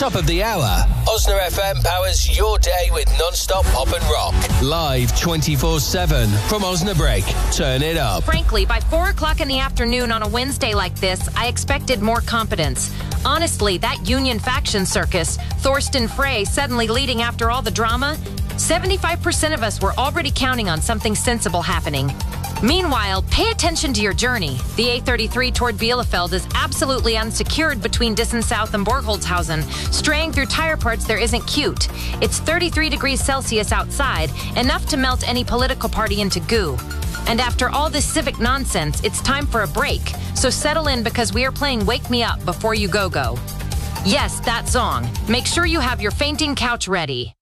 Top of the hour. Osna FM powers your day with non-stop pop and rock. Live 24/7 from Osnabrück. Turn it up. Frankly, by 4 o'clock in the afternoon on a Wednesday like this, I expected more competence. Honestly, that union faction circus, Thorsten Frey suddenly leading after all the drama, 75% of us were already counting on something sensible happening. Meanwhile, pay attention to your journey. The A33 toward Bielefeld is absolutely unsecured between Dissen South and Borgholzhausen. Straying through tire parts there isn't cute. It's 33 degrees Celsius outside, enough to melt any political party into goo. And after all this civic nonsense, it's time for a break. So settle in because we are playing Wake Me Up Before You Go Go. Yes, that song. Make sure you have your fainting couch ready.